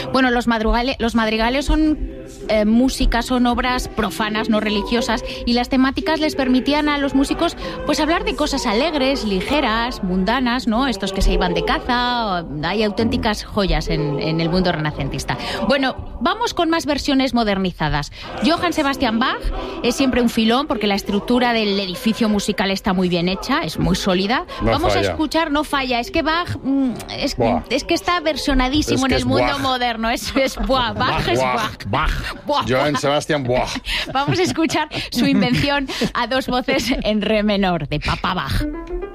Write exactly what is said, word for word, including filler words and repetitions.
Bueno, los madrigales, los madrigales son eh, música, son obras profanas, no religiosas, y las temáticas les permitían a los músicos pues hablar de cosas alegres, ligeras, mundanas, ¿no? Estos que se iban de caza, hay auténticas joyas en, en el mundo renacentista. Bueno, vamos con más versiones modernizadas. Johann Sebastian Bach es siempre un filón porque la estructura del edificio musical está muy bien hecha, es muy sólida. No vamos falla. a escuchar, no falla, es que Bach mm, es, es que está versionadísimo Es que en el es mundo Bach. moderno, es, es Bach, Bach es Bach. Bach. Buah. Johann Sebastian Bach. Vamos a escuchar su invención a dos voces en re menor, de Papá Bach.